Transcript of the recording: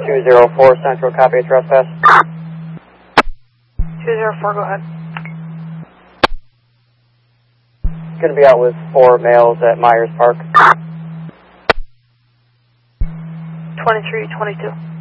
204 Central, copy a trespass. 204, go ahead. Going to be out with 4 males at Myers Park. 2322.